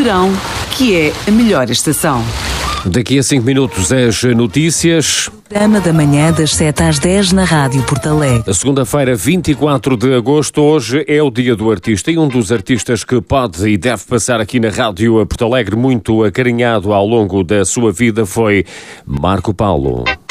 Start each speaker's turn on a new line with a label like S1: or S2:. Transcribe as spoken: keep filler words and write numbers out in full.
S1: verão, que é a melhor estação.
S2: Daqui a cinco minutos as notícias.
S3: Programa da manhã das sete às dez na Rádio Porto Alegre.
S2: A segunda-feira, vinte e quatro de agosto, hoje é o dia do artista e um dos artistas que pode e deve passar aqui na Rádio Porto Alegre muito acarinhado ao longo da sua vida foi Marco Paulo.